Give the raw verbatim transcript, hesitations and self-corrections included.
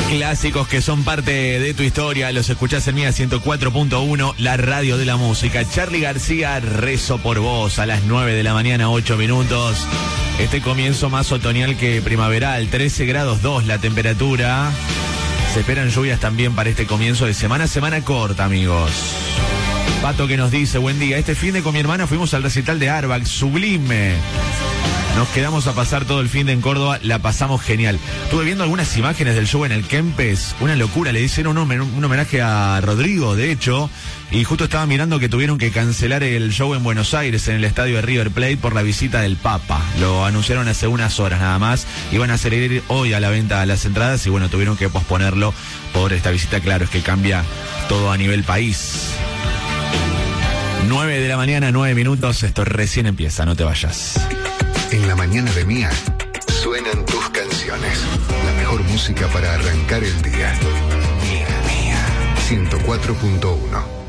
Clásicos que son parte de tu historia, los escuchás en Mía ciento cuatro punto uno, la radio de la música. Charly García, Rezo por vos, a las nueve de la mañana, ocho minutos. Este comienzo más otoñal que primaveral, trece grados dos la temperatura. Se esperan lluvias también para este comienzo de semana, semana corta, amigos. Pato que nos dice, buen día, este fin de con mi hermana fuimos al recital de Arbac, sublime. Nos quedamos a pasar todo el fin de en Córdoba, la pasamos genial. Estuve viendo algunas imágenes del show en el Kempes, una locura, le hicieron un, un homenaje a Rodrigo, de hecho, y justo estaba mirando que tuvieron que cancelar el show en Buenos Aires, en el estadio de River Plate, por la visita del Papa. Lo anunciaron hace unas horas nada más, iban a salir hoy a la venta las entradas y bueno, tuvieron que posponerlo por esta visita. Claro, es que cambia todo a nivel país. nueve de la mañana, nueve minutos, esto recién empieza, no te vayas. En la mañana de Mía, suenan tus canciones. La mejor música para arrancar el día. Mía, Mía. ciento cuatro punto uno.